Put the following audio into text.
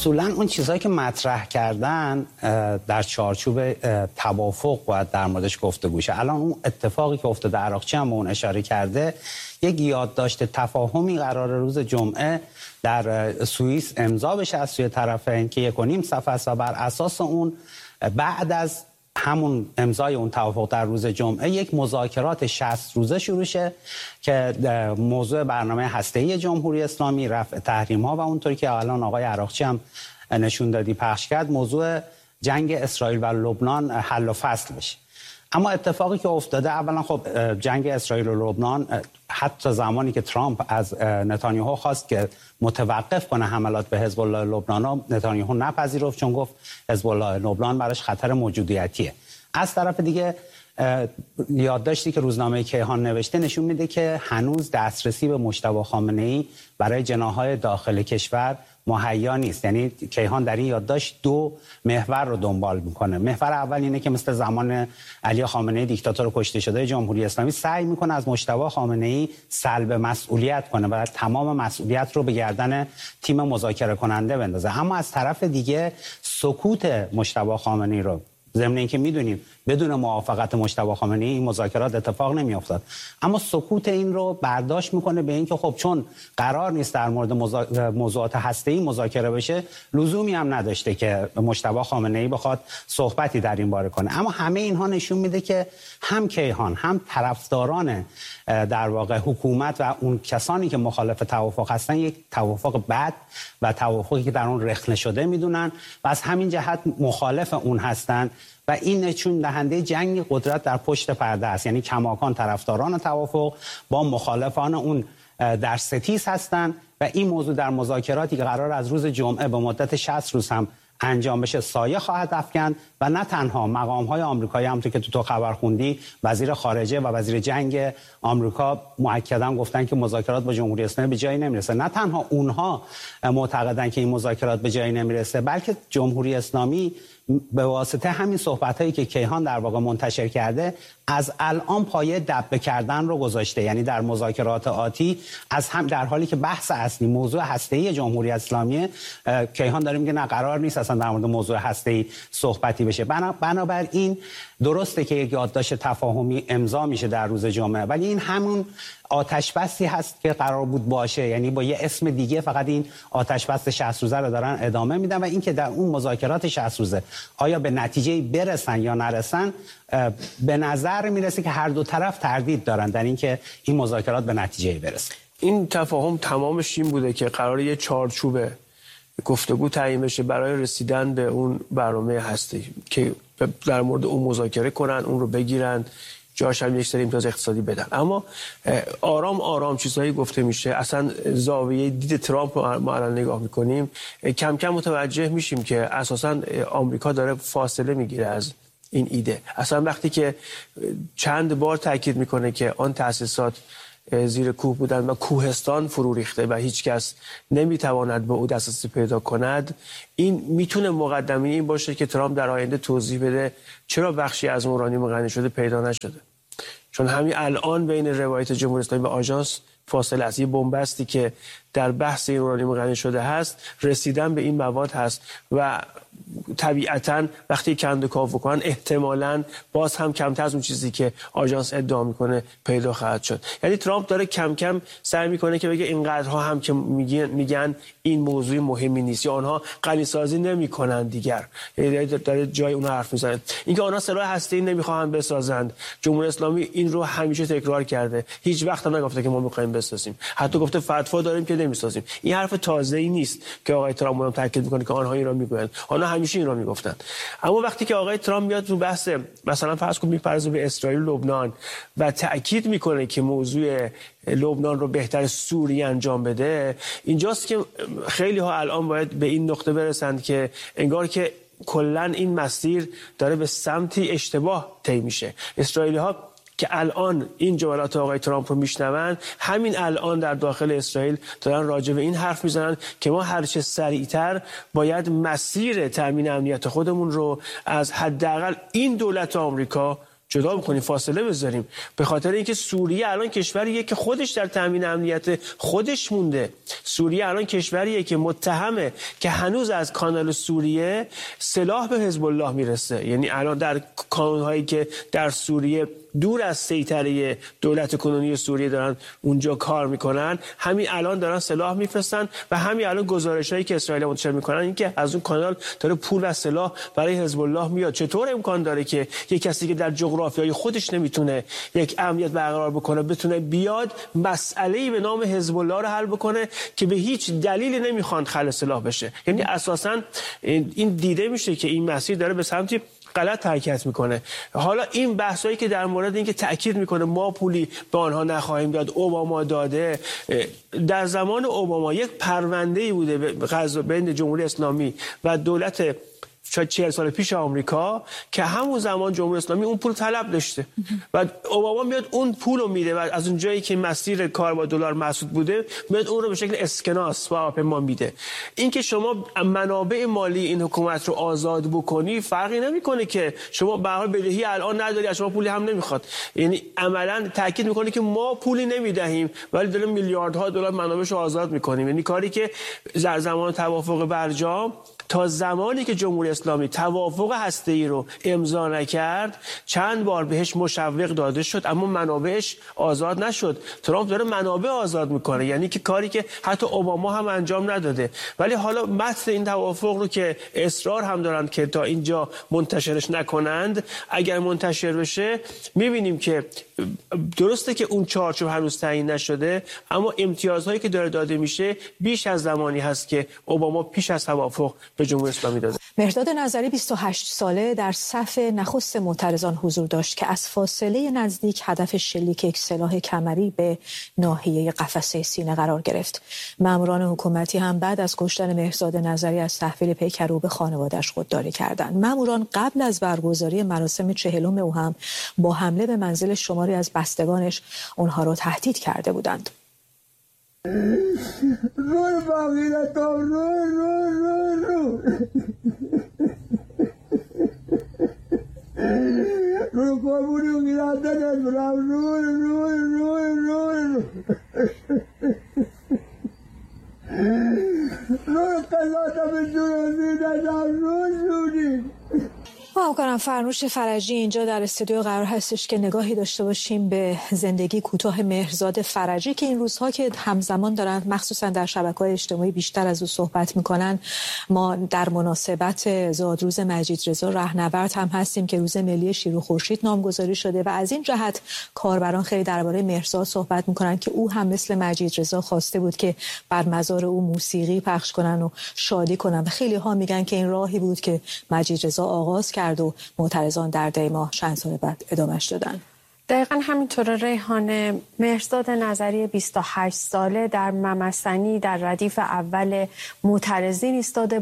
اصولا اون چیزهایی که مطرح کردن در چارچوب توافق باید در موردش گفتگو شه. الان اون اتفاقی که افتاده عراقچی هم به اون اشاره کرده، یک یادداشت تفاهمی قرار روز جمعه در سوئیس امضا بشه از سوی طرفین که 1.5 صفحه است و بر اساس اون بعد از همون امضای اون توافق در روز جمعه یک مذاکرات 60 روزه شروع شه که موضوع برنامه هسته‌ای جمهوری اسلامی، رفع تحریم‌ها و اونطوری که الان آقای عراقچی هم نشون دادی پخش کرد، موضوع جنگ اسرائیل و لبنان حل و فصل بشه. اما اتفاقی که افتاده، اولا خب جنگ اسرائیل و لبنان حتی زمانی که ترامپ از نتانیاهو خواست که متوقف کنه حملات به حزب الله لبنان، نتانیاهو نپذیرفت چون گفت حزب الله لبنان براش خطر موجودیتیه. از طرف دیگه یادداشتی که روزنامه کیهان نوشته نشون میده که هنوز دسترسی به مجتبی خامنه‌ای برای جناح‌های داخل کشور مهیا نیست. یعنی کیهان در این یادداشت 2 محور رو دنبال میکنه. محور اول اینه که مثل زمان علی خامنه‌ای دیکتاتور کشته شده جمهوری اسلامی سعی میکنه از مجتبی خامنه‌ای سلب مسئولیت کنه و تمام مسئولیت رو به گردن تیم مذاکره کننده بندازه. اما از طرف دیگه سکوت مجتبی خامنه‌ای رو، ضمن اینکه میدونیم بدون موافقت مجتبی خامنه‌ای این مذاکرات اتفاق نمیافتاد، اما سکوت این رو برداشت میکنه به اینکه خب چون قرار نیست در مورد موضوعات هسته‌ای مذاکره بشه، لزومی هم نداشته که مجتبی خامنه‌ای بخواد صحبتی در این باره کنه. اما همه اینها نشون میده که هم کیهان هم طرفداران در واقع حکومت و اون کسانی که مخالف توافق هستن یک توافق بد و توافقی که در اون رخنه شده میدونن و از همین جهت مخالف اون هستن و این نشون دهنده جنگ قدرت در پشت پرده است. یعنی کماکان طرفداران توافق با مخالفان اون در ستیز هستند و این موضوع در مذاکراتی که قرار از روز جمعه به مدت 60 روز هم انجام بشه سایه خواهد افکند و نه تنها مقام‌های آمریکایی همونطور که تو خبر خوندی، وزیر خارجه و وزیر جنگ آمریکا مؤکداً گفتن که مذاکرات با جمهوری اسلامی به جایی نمیرسه. نه تنها اونها معتقدن که این مذاکرات به جایی نمیرسه، بلکه جمهوری اسلامی به واسطه همین صحبت‌هایی که کیهان در واقع منتشر کرده از الان پایه دبه کردن رو گذاشته. یعنی در مذاکرات آتی از هم در حالی که بحث اصلی موضوع هسته‌ای جمهوری اسلامی، کیهان داره میگه نه قرار نیست اصلا در مورد موضوع هسته‌ای صحبتی بشه. بنابراین درسته که یک یادداشت تفاهمی امضا میشه در روز جمعه، ولی این همون آتش بسی هست که قرار بود باشه، یعنی با یه اسم دیگه، فقط این آتش بس 60 روزه رو دارن ادامه میدن و این که در اون مذاکرات 60 روزه آیا به نتیجه برسن یا نرسن، به نظر میرسه که هر دو طرف تردید دارن در اینکه این مذاکرات به نتیجه برسه. این تفاهم تمامش این بوده که قراره یه چارچوب گفتگو تعیین بشه برای رسیدن به اون برنامه هستی که در مورد اون مذاکره کنن، اون رو بگیرن، جاش هم یک سری امتیاز اقتصادی بدن. اما آرام آرام چیزهایی گفته میشه. اصلا زاویه دید ترامپ رو ما الان نگاه میکنیم، کم کم متوجه میشیم که اساسا آمریکا داره فاصله میگیره از این ایده. اصلا وقتی که چند بار تاکید میکنه که آن تأسیسات زیر کوه بودن و کوهستان فرو ریخته و هیچ کس نمیتواند به او دسترسی پیدا کند، این میتونه مقدمه این باشه که ترامپ در آینده توضیح بده چرا بخشی از اورانیوم غنی شده پیدا نشده. چون همین الان بین روایت جمهوری اسلامی و آژانس فاصله است. یه بنبستی که در بحث این اورانیوم غنی شده هست، رسیدن به این مواد هست و طبیعتاً وقتی کندوکاو بکنن احتمالاً باز هم کمتر از اون چیزی که آژانس ادعا میکنه پیدا خواهد شد. یعنی ترامپ داره کم کم سعی میکنه که بگه اینقدرها هم که میگن این موضوع مهمی نیست یا آنها غنی‌سازی نمیکنن دیگر، یعنی داره جای اونها حرف میزنه. اینکه آنها سلاح هسته‌ای نمیخوان بسازند، جمهوری اسلامی این رو همیشه تکرار کرده، هیچ وقت هم نگفته که ما میخوایم بسازیم، حتی گفته فتوا داریم که نمیسازیم. این حرف تازه‌ای نیست که آقای ترامپ هم تاکید میکنه که آنها این رو میگن، آنها همیشه این رو میگفتن. اما وقتی که آقای ترامپ میاد تو بحث مثلا فرض کن میپرزه به اسرائیل و لبنان و تاکید میکنه که موضوع لبنان رو بهتر سوریه انجام بده، اینجاست که خیلی ها الان باید به این نقطه برسند که انگار که کلا این مسیر داره به سمتی اشتباه طی میشه. اسرائیلی ها که الان این جملات آقای ترامپ رو میشنون، همین الان در داخل اسرائیل دارن راجع به این حرف میزنن که ما هر چه سریعتر باید مسیر تامین امنیت خودمون رو از حداقل این دولت آمریکا جدا بکنیم، فاصله بذاریم، به خاطر اینکه سوریه الان کشوریه که خودش در تامین امنیت خودش مونده. سوریه الان کشوریه که متهمه که هنوز از کانال سوریه سلاح به حزب الله میرسه. یعنی الان در کانون‌هایی که در سوریه دور از سیطره دولت کنونی سوریه دارن اونجا کار میکنن، همین الان دارن سلاح میفرستن و همین الان گزارشایی که اسرائیل منتشر میکنن این که از اون کانال داره پول و سلاح برای حزب الله میاد. چطور امکان داره که یک کسی که در جغرافیای خودش نمیتونه یک امنیت برقرار بکنه بتونه بیاد مسئله‌ای به نام حزب الله رو حل بکنه که به هیچ دلیلی نمیخوان خلع سلاح بشه؟ یعنی اساساً این دیده میشه که این مسیر داره به سمتی غلط حرکت میکنه. حالا این بحثایی که در مورد اینکه تاکید میکنه ما پولی به آنها نخواهیم داد، اوباما داده، در زمان اوباما یک پرونده‌ای بوده بین جمهوری اسلامی و دولت 40 سال پیش آمریکا که همون زمان جمهوری اسلامی اون پول طلب داشته و اوباما میاد اون پول رو میده و از اون جایی که مسیر کار با دلار مسدود بوده میاد اون رو به شکل اسکناس و هواپیما میده. این که شما منابع مالی این حکومت رو آزاد بکنی فرقی نمیکنه که شما به هر حال بدهی الان نداری، از شما پولی هم نمیخواد. یعنی عملاً تاکید میکنه که ما پولی نمیدهیم ولی داریم میلیاردها دلار منابعش رو آزاد میکنیم. یعنی کاری که در زمان توافق برجام تا زمانی که جمهوری اسلامی توافق هسته‌ای رو امضا نکرد چند بار بهش مشوق داده شد اما منابعش آزاد نشد. ترامپ داره منابع آزاد میکنه، یعنی که کاری که حتی اوباما هم انجام نداده. ولی حالا متن این توافق رو که اصرار هم دارند که تا اینجا منتشرش نکنند، اگر منتشر بشه میبینیم که درسته که اون چارچوب هنوز تعیین نشده اما امتیازهایی که داره داده میشه بیش از زمانی هست که اوباما پیش از توافق به جمهوری اسلامی داده. مهرداد نظری 28 ساله در صف نخست معترضان حضور داشت که از فاصله نزدیک هدف شلیک یک سلاح کمری به ناحیه قفسه سینه قرار گرفت. ماموران حکومتی هم بعد از کشتن مهرداد نظری از تحویل پیکر او به خانواده‌اش خودداری کردند. ماموران قبل از برگزاری مراسم 40 او هم با حمله به منزل شماری از بستگانش اونها را تهدید کرده بودند. روی باقیده تو روی قربونی و گیرنده نمیرم روی قضاطم جنوزی نجم روی همکارم فرنوش فرجی اینجا در استودیو قرار هستش که نگاهی داشته باشیم به زندگی کوتاه مهرزاد فرجی که این روزها که همزمان دارن مخصوصا در شبکه‌های اجتماعی بیشتر از او صحبت میکنن. ما در مناسبت زادروز مجیدرضا رهنورد هم هستیم که روز ملی شیر و خورشید نامگذاری شده و از این جهت کاربران خیلی درباره مهرزاد صحبت میکنن که او هم مثل مجیدرضا خواسته بود که بر مزار او موسیقی پخش کنن و شادی کنن و خیلی ها میگن که این راهی بود که مجیدرضا آغاز کرد و معترضان در دی ماه چند سال بعد ادامهش دادن. دقیقاً همینطور ریحانه. مهرزاد نظری 28 ساله در ممسنی در ردیف اول معترضین ایستاده